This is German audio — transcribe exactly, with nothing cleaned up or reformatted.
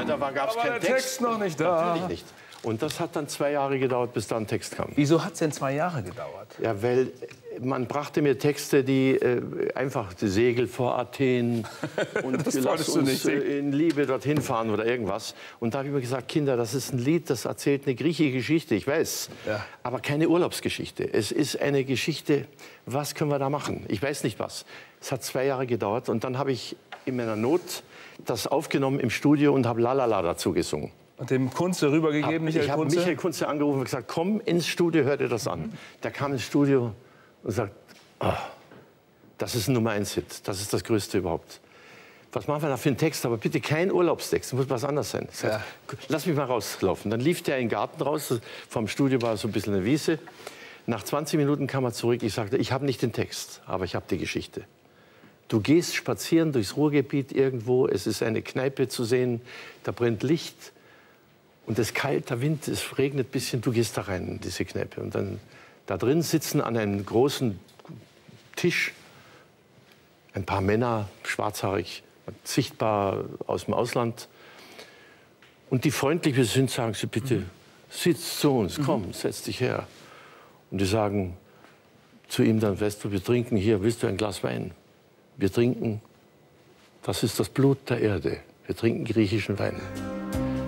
da gab es keinen der Text. Text noch nicht da. Natürlich nicht. Und das hat dann zwei Jahre gedauert, bis da ein Text kam. Wieso hat es denn zwei Jahre gedauert? Ja, weil man brachte mir Texte, die äh, einfach die Segel vor Athen und Das lass wolltest du uns nicht äh, singen. in Liebe dorthin fahren oder irgendwas. Und da habe ich mir gesagt, Kinder, das ist ein Lied, das erzählt eine griechische Geschichte, ich weiß, Ja. aber keine Urlaubsgeschichte. Es ist eine Geschichte, was können wir da machen? Ich weiß nicht was. Es hat zwei Jahre gedauert und dann habe ich in meiner Not das aufgenommen im Studio und habe Lalala dazu gesungen. Und dem Kunze rübergegeben, Michael Ich habe Kunze? Michael Kunze angerufen und gesagt, komm ins Studio, hör dir das an. Der kam ins Studio und sagt, oh, das ist ein Nummer eins Hit, das ist das Größte überhaupt. Was machen wir da für einen Text? Aber bitte kein Urlaubstext, muss was anderes sein. Ich sag, Ja. lass mich mal rauslaufen. Dann lief der in den Garten raus, vom Studio war so ein bisschen eine Wiese. Nach zwanzig Minuten kam er zurück, ich sagte, ich habe nicht den Text, aber ich habe die Geschichte. Du gehst spazieren durchs Ruhrgebiet irgendwo, es ist eine Kneipe zu sehen, da brennt Licht. Und es ist kalt, der Wind, es regnet ein bisschen, du gehst da rein in diese Kneipe. Und dann da drin sitzen an einem großen Tisch ein paar Männer, schwarzhaarig, sichtbar aus dem Ausland. Und die freundlich wir sind, sagen sie, bitte, mhm. sitz zu uns, komm, mhm. setz dich her. Und die sagen zu ihm dann, weißt du, wir trinken hier, willst du ein Glas Wein? Wir trinken, das ist das Blut der Erde. Wir trinken griechischen Wein.